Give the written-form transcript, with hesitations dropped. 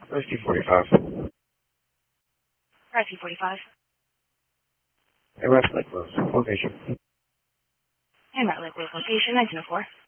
Where's T45? Press T45. Hey, Red Lake Rose. Location. And Red Lake Rose location, 1904.